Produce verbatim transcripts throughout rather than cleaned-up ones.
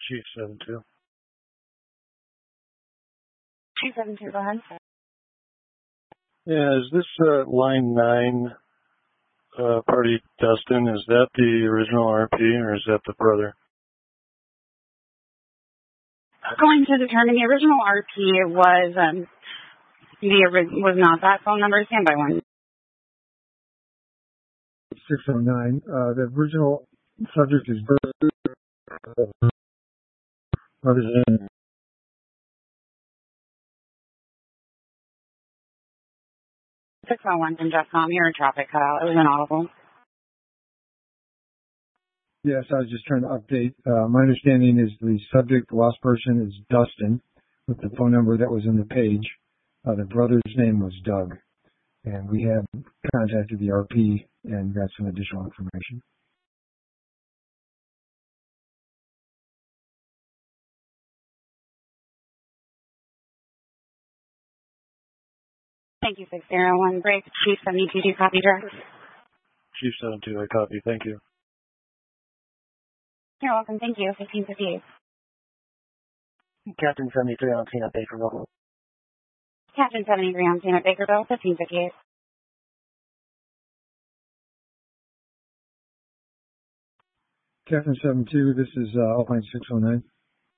Chief seven two. Chief seven two, go ahead. Yeah, is this uh, line nine uh, party Dustin? Is that the original R P or is that the brother? Going to determine the original R P was um the was not that phone number. Stand by one. six oh nine. Uh, the original subject is brother. Brother's name. six oh one from Jeffcom. Your traffic cut out. It was inaudible. Yes, I was just trying to update. Uh, my understanding is the subject, the lost person, is Dustin, with the phone number that was in the page. Uh, the brother's name was Doug. And we have contacted the R P and got some additional information. Thank you, six zero one. Break. Chief seventy two, do you copy, direct? Chief seven two, I copy. Thank you. You're welcome. Thank you. fifteen fifty-eight. Captain seventy-three on scene at Bakerville. Captain seventy-three on scene at Bakerville, fifteen fifty-eight. Captain seven two, this is uh, Alpine six oh nine.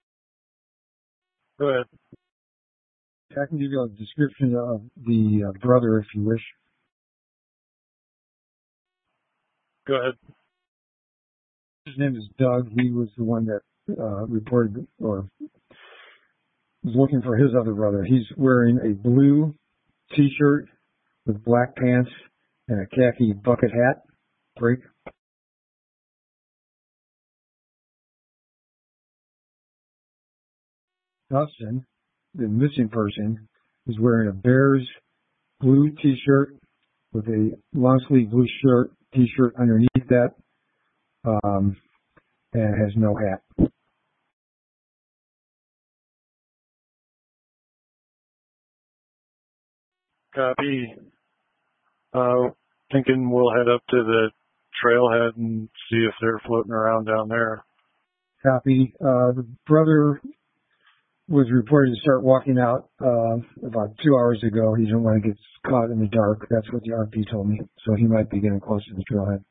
Go ahead. I can give you a description of the uh, brother if you wish. Go ahead. His name is Doug. He was the one that uh, reported or was looking for his other brother. He's wearing a blue T-shirt with black pants and a khaki bucket hat. Break. Dustin, the missing person, is wearing a Bears blue T-shirt with a long sleeve blue shirt T-shirt underneath that, um, and has no hat. Copy. Uh, thinking we'll head up to the trailhead and see if they're floating around down there. Copy. Uh, the brother was reported to start walking out uh, about two hours ago. He didn't want to get caught in the dark. That's what the R P told me. So he might be getting close to the trailhead.